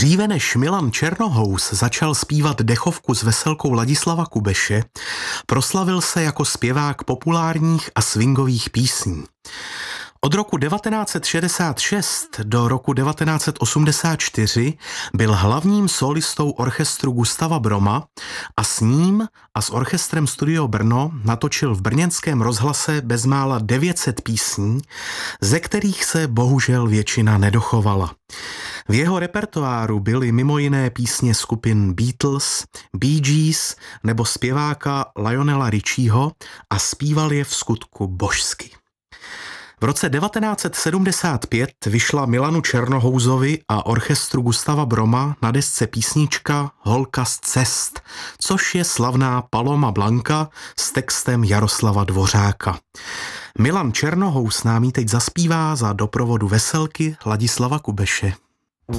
Dříve než Milan Černohous začal zpívat dechovku s veselkou Ladislava Kubeše, proslavil se jako zpěvák populárních a swingových písní. Od roku 1966 do roku 1984 byl hlavním sólistou orchestru Gustava Broma a s ním a s orchestrem Studio Brno natočil v brněnském rozhlase bezmála 900 písní, ze kterých se bohužel většina nedochovala. V jeho repertoáru byly mimo jiné písně skupin Beatles, Bee Gees nebo zpěváka Lionela Richieho a zpíval je v skutku božsky. V roce 1975 vyšla Milanu Černohousovi a orchestru Gustava Broma na desce písnička Holka z cest, což je slavná Paloma Blanka s textem Jaroslava Dvořáka. Milan Černohous nám ji teď zaspívá za doprovodu veselky Ladislava Kubeše.